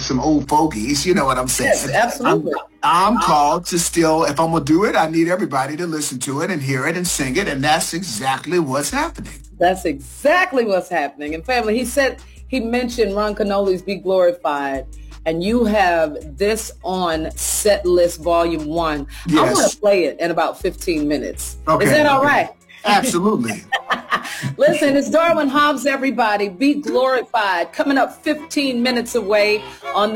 some old fogies. You know what I'm saying? Yes, absolutely. I'm called to still, if I'm going to do it, I need everybody to listen to it and hear it and sing it. And that's exactly what's happening. That's exactly what's happening. And family, he mentioned Ron Canoli's Be Glorified. And you have this on Set List Volume 1. Yes. I want to play it in about 15 minutes. Okay, is that all right? Absolutely. Listen, it's Darwin Hobbs, everybody. Be Glorified. Coming up 15 minutes away on